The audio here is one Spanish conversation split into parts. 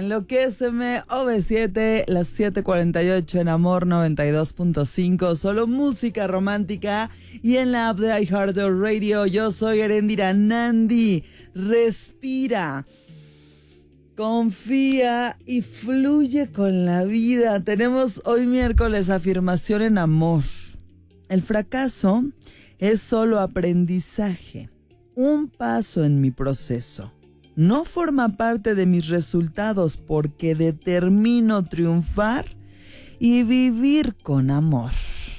Enloquéceme, OV7, las 7:48 en Amor 92.5, solo música romántica y en la app de iHeartRadio. Yo soy Erendira Nandi. Respira, confía y fluye con la vida. Tenemos hoy miércoles afirmación en amor. El fracaso es solo aprendizaje, un paso en mi proceso. No forma parte de mis resultados porque determino triunfar y vivir con amor.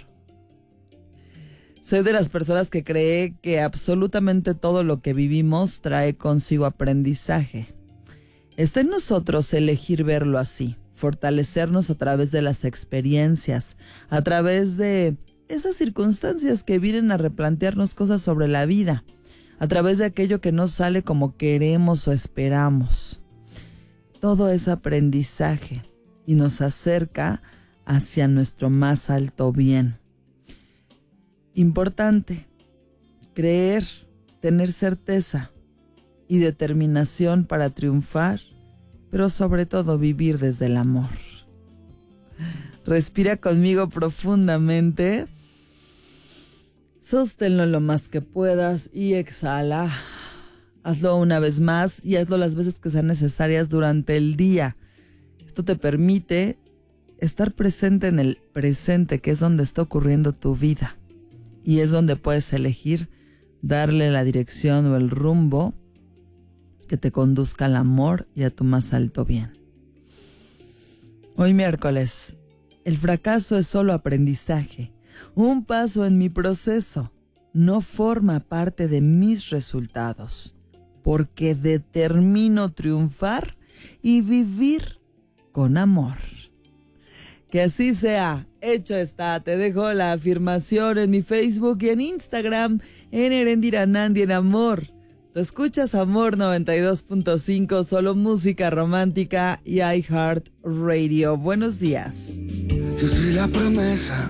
Soy de las personas que cree que absolutamente todo lo que vivimos trae consigo aprendizaje. Está en nosotros elegir verlo así, fortalecernos a través de las experiencias, a través de esas circunstancias que vienen a replantearnos cosas sobre la vida, a través de aquello que no sale como queremos o esperamos. Todo es aprendizaje y nos acerca hacia nuestro más alto bien. Importante, creer, tener certeza y determinación para triunfar, pero sobre todo vivir desde el amor. Respira conmigo profundamente. Sosténlo lo más que puedas y exhala. Hazlo una vez más y hazlo las veces que sean necesarias durante el día. Esto te permite estar presente en el presente, que es donde está ocurriendo tu vida. Y es donde puedes elegir darle la dirección o el rumbo que te conduzca al amor y a tu más alto bien. Hoy miércoles, el fracaso es solo aprendizaje. Un paso en mi proceso, no forma parte de mis resultados, porque determino triunfar y vivir con amor. Que así sea, hecho está. Te dejo la afirmación en mi Facebook y en Instagram, en Erendira Nandi en Amor. Te escuchas Amor 92.5, solo música romántica y iHeartRadio. Buenos días. Yo soy la promesa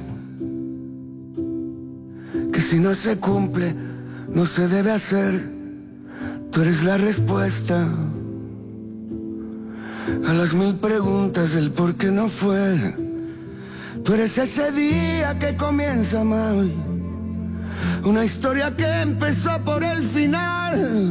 que si no se cumple, no se debe hacer. Tú eres la respuesta a las 1000 preguntas del por qué no fue. Tú eres ese día que comienza mal, una historia que empezó por el final.